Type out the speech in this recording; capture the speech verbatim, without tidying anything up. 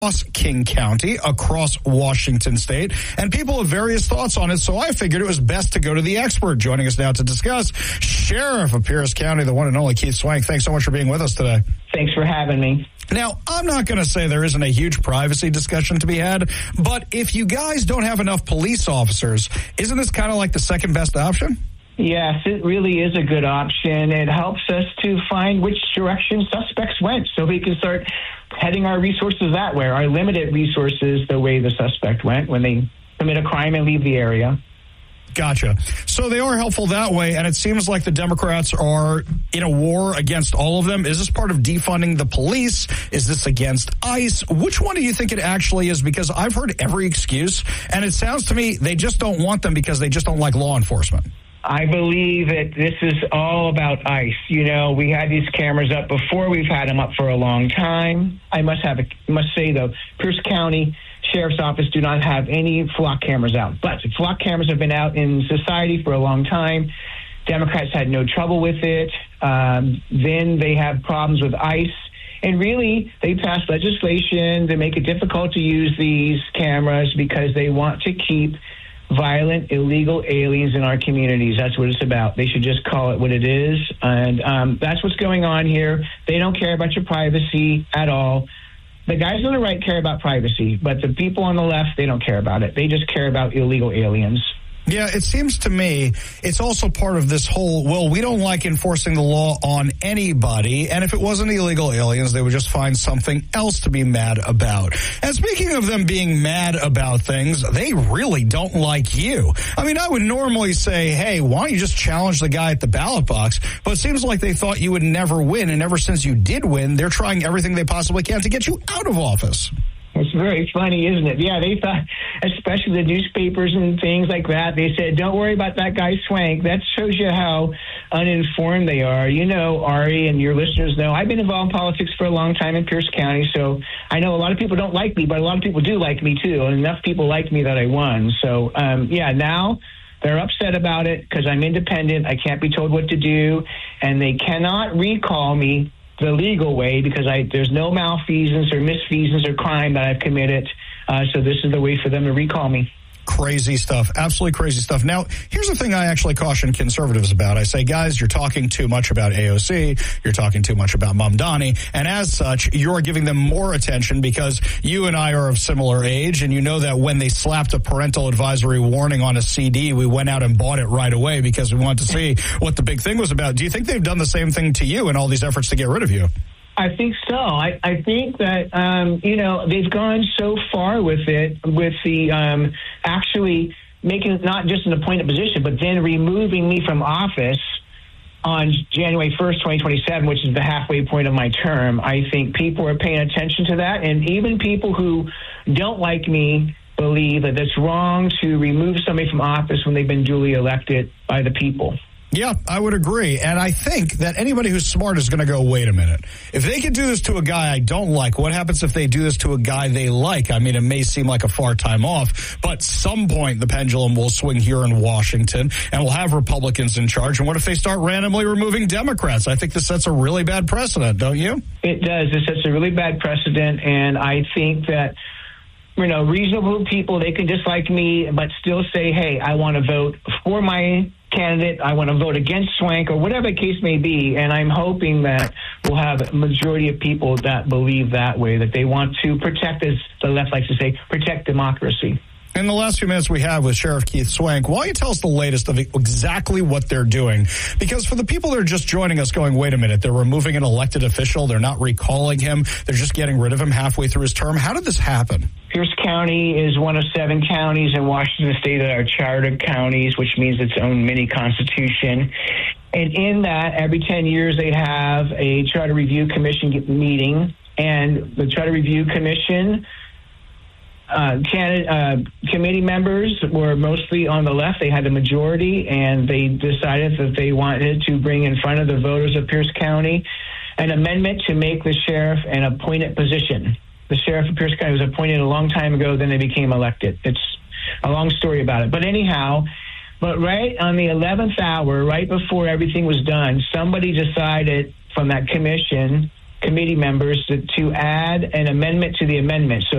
across King County, across Washington State, and people have various thoughts on it, so I figured it was best to go to the expert. Joining us now to discuss, Sheriff of Pierce County, the one and only Keith Swank. Thanks so much for being with us today. Thanks for having me. Now, I'm not going to say there isn't a huge privacy discussion to be had, but if you guys don't have enough police officers, isn't this kind of like the second best option? Yes, it really is a good option. It helps us to find which direction suspects went so we can start heading our resources that way, our limited resources the way the suspect went when they commit a crime and leave the area. Gotcha. So they are helpful that way, and it seems like the Democrats are in a war against all of them. Is this part of defunding the police? Is this against ICE? Which one do you think it actually is? Because I've heard every excuse, and it sounds to me they just don't want them because they just don't like law enforcement. I believe that this is all about ICE. You know, we had these cameras up before. We've had them up for a long time. I must have a, must say, though, Pierce County Sheriff's Office do not have any flock cameras out. But flock cameras have been out in society for a long time. Democrats had no trouble with it. Um, then they have problems with ICE. And really, they passed legislation to make it difficult to use these cameras because they want to keep violent, illegal aliens in our communities. That's what it's about. They should just call it what it is. And um, that's what's going on here. They don't care about your privacy at all. The guys on the right care about privacy, but the people on the left, they don't care about it. They just care about illegal aliens. Yeah, it seems to me it's also part of this whole, well, we don't like enforcing the law on anybody, and if it wasn't illegal aliens, they would just find something else to be mad about. And speaking of them being mad about things, they really don't like you. I mean, I would normally say, hey, why don't you just challenge the guy at the ballot box? But it seems like they thought you would never win, and ever since you did win, they're trying everything they possibly can to get you out of office. It's very funny, isn't it? Yeah, they thought, especially the newspapers and things like that, they said, don't worry about that guy Swank. That shows you how uninformed they are. You know, Ari, and your listeners know, I've been involved in politics for a long time in Pierce County, so I know a lot of people don't like me, but a lot of people do like me, too, and enough people liked me that I won. So, um, yeah, now they're upset about it because I'm independent. I can't be told what to do, and they cannot recall me the legal way because I there's no malfeasance or misfeasance or crime that I've committed. Uh, so this is the way for them to recall me. Crazy stuff. Absolutely crazy stuff. Now, here's the thing I actually caution conservatives about. I say, guys, you're talking too much about A O C. You're talking too much about Mamdani. And as such, you're giving them more attention because you and I are of similar age. And you know that when they slapped a parental advisory warning on a C D, we went out and bought it right away because we wanted to see what the big thing was about. Do you think they've done the same thing to you in all these efforts to get rid of you? I think so. I, I think that, um, you know, they've gone so far with it, with the um, actually making it not just an appointed position, but then removing me from office on January first, twenty twenty-seven, which is the halfway point of my term. I think people are paying attention to that. And even people who don't like me believe that it's wrong to remove somebody from office when they've been duly elected by the people. Yeah, I would agree. And I think that anybody who's smart is going to go, wait a minute. If they could do this to a guy I don't like, what happens if they do this to a guy they like? I mean, it may seem like a far time off, but some point the pendulum will swing here in Washington and we'll have Republicans in charge. And what if they start randomly removing Democrats? I think this sets a really bad precedent, don't you? It does. It sets a really bad precedent. And I think that, you know, reasonable people, they can dislike me, but still say, hey, I want to vote for my candidate, I want to vote against Swank, or whatever the case may be. And I'm hoping that we'll have a majority of people that believe that way, that they want to protect, as the left likes to say, protect democracy. In the last few minutes we have with Sheriff Keith Swank, why don't you tell us the latest of exactly what they're doing? Because for the people that are just joining us going, wait a minute, they're removing an elected official, they're not recalling him, they're just getting rid of him halfway through his term. How did this happen? Pierce County is one of seven counties in Washington State that are chartered counties, which means its own mini constitution. And in that, every ten years they have a Charter Review Commission meeting, and the Charter Review Commission Uh, candidate, uh, committee members were mostly on the left. They had a majority, and they decided that they wanted to bring in front of the voters of Pierce County an amendment to make the sheriff an appointed position. The sheriff of Pierce County was appointed a long time ago, then they became elected. It's a long story about it. But anyhow, but right on the eleventh hour, right before everything was done, somebody decided from that commission committee members to, to add an amendment to the amendment. So